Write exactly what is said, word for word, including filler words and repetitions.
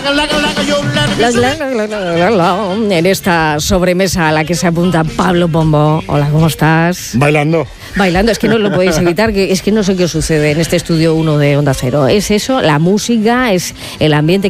En esta sobremesa a la que se apunta Pablo Pombo. Hola, ¿cómo estás? Bailando. Bailando, es que no lo podéis evitar, que es que no sé qué sucede en este estudio uno de Onda Cero. Es eso, la música, es el ambiente